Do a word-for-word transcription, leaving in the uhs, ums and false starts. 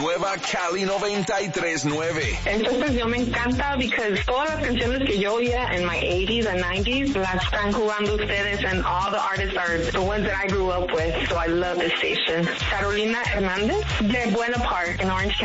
nueva Cali noventa y tres punto nueve. Esta estación me encanta porque todas las canciones que yo oía en my eighties and nineties las están jugando ustedes, and all the artists are the ones that I grew up with, so I love this station. Carolina Hernández de Buena Park in Orange County.